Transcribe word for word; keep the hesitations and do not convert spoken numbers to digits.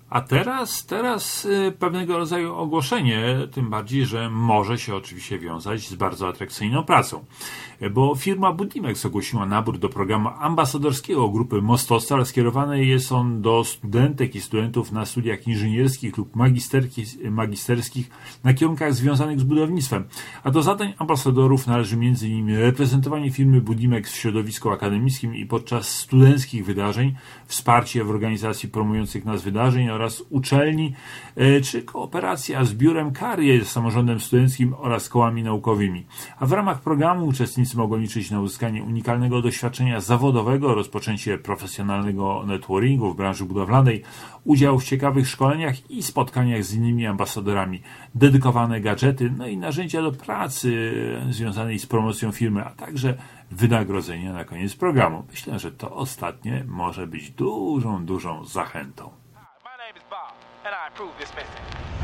A teraz, teraz y, pewnego rodzaju ogłoszenie, tym bardziej, że może się oczywiście wiązać z bardzo atrakcyjną pracą. Bo firma Budimex ogłosiła nabór do programu ambasadorskiego grupy Mostostal. Skierowany jest on do studentek i studentów na studiach inżynierskich lub magisterskich na kierunkach związanych z budownictwem. A do zadań ambasadorów należy między innymi reprezentowanie firmy Budimex w środowisku akademickim i podczas studenckich wydarzeń, wsparcie w organizacji promujących nas wydarzeń oraz uczelni, czy kooperacja z biurem karier, z samorządem studenckim oraz kołami naukowymi. A w ramach programu uczestnicy mogą liczyć na uzyskanie unikalnego doświadczenia zawodowego, rozpoczęcie profesjonalnego networkingu w branży budowlanej, udział w ciekawych szkoleniach i spotkaniach z innymi ambasadorami, dedykowane gadżety, no i narzędzia do pracy związanej z promocją firmy, a także wynagrodzenia na koniec programu. Myślę, że to ostatnie może być dużą, dużą zachętą. And I approve this message.